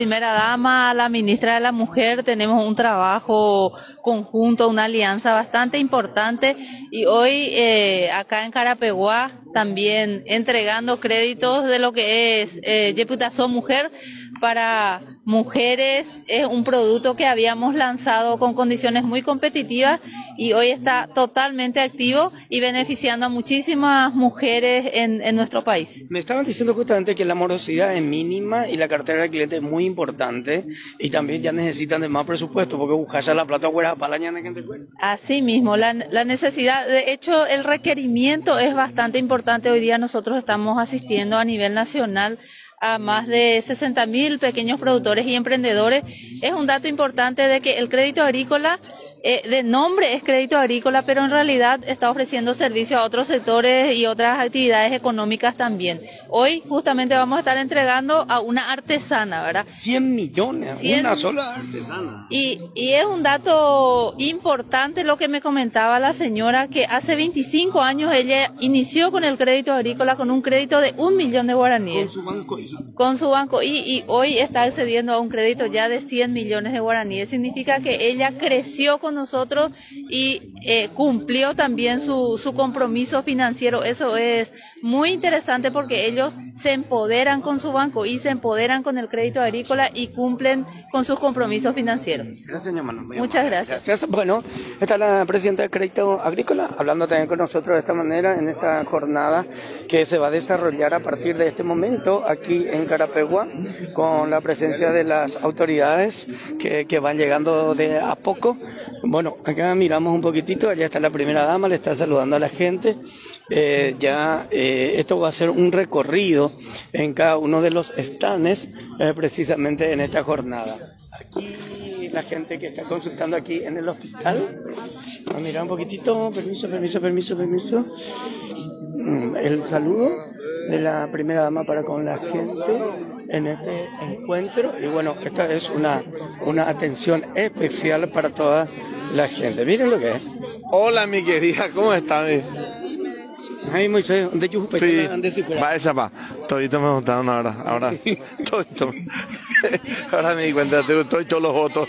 Primera dama, la ministra de la Mujer, tenemos un trabajo conjunto, una alianza bastante importante y hoy acá en Carapeguá también entregando créditos de lo que es Yeputazo Mujer para mujeres. Es un producto que habíamos lanzado con condiciones muy competitivas y hoy está totalmente activo y beneficiando a muchísimas mujeres en nuestro país. Me estaban diciendo justamente que la morosidad es mínima y la cartera del cliente es muy importante y también ya necesitan de más presupuesto porque buscar ya la plata fuera para la ñana que te cuesta. Así mismo, la necesidad, de hecho, el requerimiento es bastante importante. Hoy día nosotros estamos asistiendo a nivel nacional a más de 60.000 pequeños productores y emprendedores. Es un dato importante de que el crédito agrícola, de nombre es crédito agrícola, pero en realidad está ofreciendo servicio a otros sectores y otras actividades económicas también. Hoy justamente vamos a estar entregando a una artesana, ¿verdad? 100 millones, 100. una sola artesana. Y es un dato importante lo que me comentaba la señora, que hace 25 años ella inició con el crédito agrícola con un crédito de 1 millón de guaraníes. Con su banco Con su banco y hoy está accediendo a un crédito ya de 100 millones de guaraníes. Significa que ella creció con nosotros y cumplió también su compromiso financiero. Eso es muy interesante porque ellos se empoderan con su banco y se empoderan con el crédito agrícola y cumplen con sus compromisos financieros. Gracias, hermano. Muchas gracias. Gracias. Bueno, está la presidenta del Crédito Agrícola hablando también con nosotros de esta manera en esta jornada que se va a desarrollar a partir de este momento aquí en Carapeguá con la presencia de las autoridades que van llegando de a poco. Bueno, acá miramos un poquitito, allá está la primera dama, le está saludando a la gente. Esto va a ser un recorrido en cada uno de los stands precisamente en esta jornada. Aquí la gente que está consultando aquí en el hospital. Vamos a mirar un poquitito, permiso. El saludo de la primera dama para con la gente en este encuentro. Y bueno, esta es una atención especial para toda la gente. Miren lo que es. Hola, mi querida, ¿cómo estás? Ay, Moisés, ¿dónde yo? Sí, va esa pa. Todito me gustaron ahora. Todito. Ahora me di cuenta, estoy todos los votos.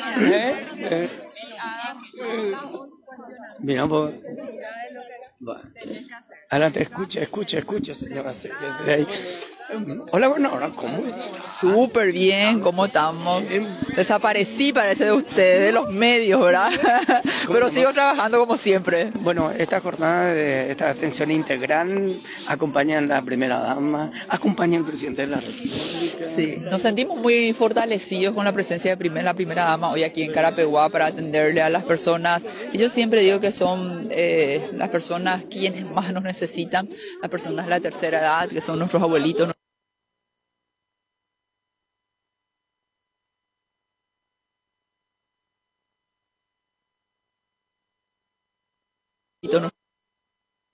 Mira, pues. Adelante, escucha, señora. Hola, bueno, ahora, ¿cómo estás? Súper bien, ¿cómo estamos? Desaparecí, parece de ustedes, de los medios, ¿verdad? Pero sigo trabajando como siempre. Bueno, esta jornada de esta atención integral acompaña a la primera dama, acompaña al presidente de la República. Sí, nos sentimos muy fortalecidos con la presencia de la primera dama hoy aquí en Carapeguá para atenderle a las personas. Y yo siempre digo que son las personas quienes más nos necesitan, las personas de la tercera edad, que son nuestros abuelitos.